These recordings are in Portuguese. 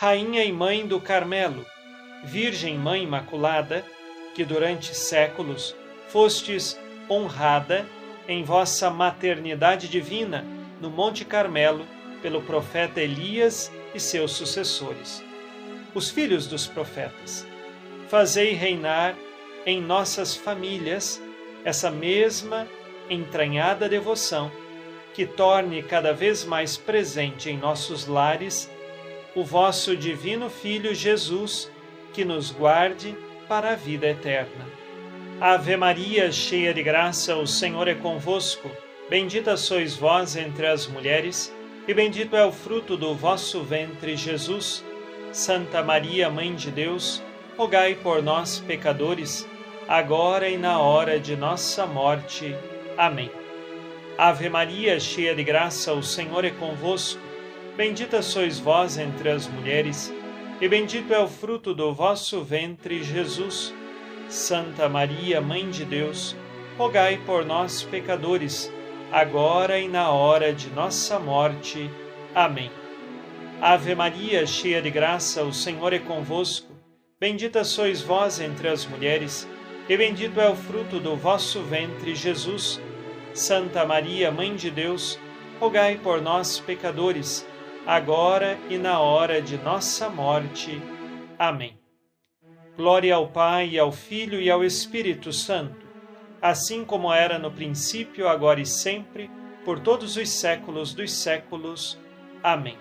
Rainha e Mãe do Carmelo, Virgem Mãe Imaculada, que durante séculos fostes honrada em vossa maternidade divina no Monte Carmelo pelo profeta Elias e seus sucessores, os filhos dos profetas. Fazei reinar em nossas famílias essa mesma entranhada devoção, que torne cada vez mais presente em nossos lares o vosso divino Filho Jesus, que nos guarde para a vida eterna. Ave Maria, cheia de graça, o Senhor é convosco. Bendita sois vós entre as mulheres, e bendito é o fruto do vosso ventre, Jesus. Santa Maria, Mãe de Deus, rogai por nós, pecadores, agora e na hora de nossa morte. Amém. Ave Maria, cheia de graça, o Senhor é convosco. Bendita sois vós entre as mulheres, e bendito é o fruto do vosso ventre, Jesus. Santa Maria, Mãe de Deus, rogai por nós, pecadores, agora e na hora de nossa morte. Amém. Ave Maria, cheia de graça, o Senhor é convosco. Bendita sois vós entre as mulheres, e bendito é o fruto do vosso ventre, Jesus. Santa Maria, Mãe de Deus, rogai por nós, pecadores, agora e na hora de nossa morte. Amém. Glória ao Pai, e ao Filho e ao Espírito Santo, assim como era no princípio, agora e sempre, por todos os séculos dos séculos. Amém.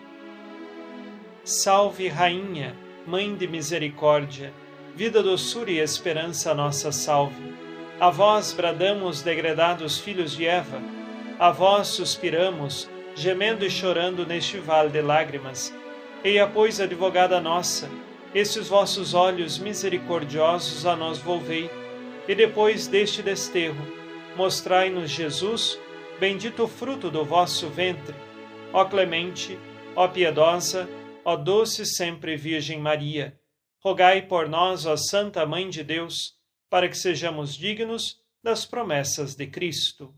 Salve, Rainha, Mãe de misericórdia, vida, doçura e esperança, nossa salve. A vós bradamos, degredados filhos de Eva, a vós suspiramos, gemendo e chorando neste vale de lágrimas. Eia, pois, advogada nossa, estes vossos olhos misericordiosos a nós volvei, e depois deste desterro, mostrai-nos Jesus, bendito o fruto do vosso ventre. Ó clemente, ó piedosa, ó doce sempre Virgem Maria, rogai por nós, ó Santa Mãe de Deus, para que sejamos dignos das promessas de Cristo.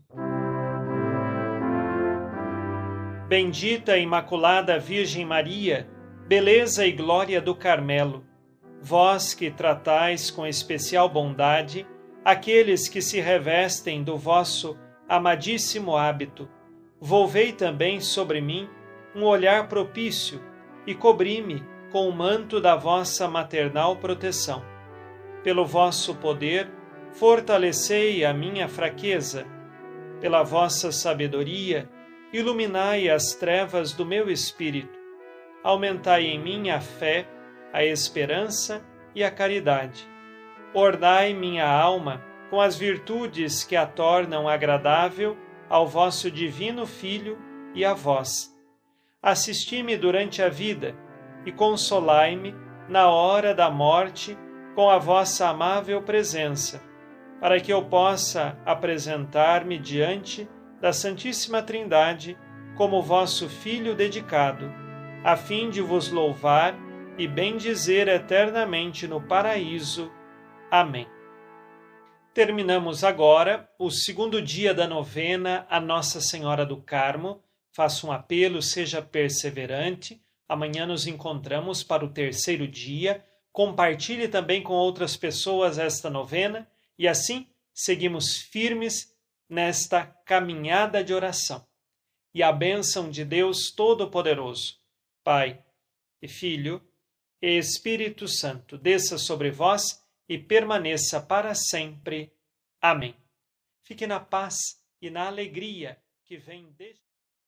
Bendita e Imaculada Virgem Maria, beleza e glória do Carmelo, vós que tratais com especial bondade aqueles que se revestem do vosso amadíssimo hábito, volvei também sobre mim um olhar propício e cobri-me com o manto da vossa maternal proteção. Pelo vosso poder, fortalecei a minha fraqueza. Pela vossa sabedoria, iluminai as trevas do meu espírito. Aumentai em mim a fé, a esperança e a caridade. Ornai minha alma com as virtudes que a tornam agradável ao vosso divino Filho e a vós. Assisti-me durante a vida e consolai-me na hora da morte com a vossa amável presença, para que eu possa apresentar-me diante da Santíssima Trindade como vosso Filho dedicado, a fim de vos louvar e bendizer eternamente no paraíso. Amém. Terminamos agora o segundo dia da novena a Nossa Senhora do Carmo. Faço um apelo, seja perseverante. Amanhã nos encontramos para o terceiro dia. Compartilhe também com outras pessoas esta novena e assim seguimos firmes nesta caminhada de oração. E a bênção de Deus Todo-Poderoso, Pai e Filho e Espírito Santo, desça sobre vós e permaneça para sempre. Amém. Fique na paz e na alegria que vem desde...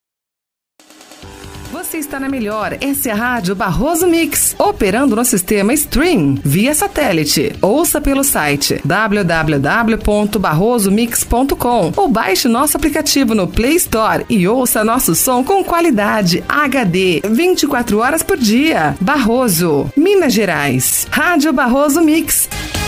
Você está na melhor, essa é a Rádio Barroso Mix, operando no sistema Stream, via satélite. Ouça pelo site www.barrosomix.com ou baixe nosso aplicativo no Play Store e ouça nosso som com qualidade HD, 24 horas por dia. Barroso, Minas Gerais. Rádio Barroso Mix.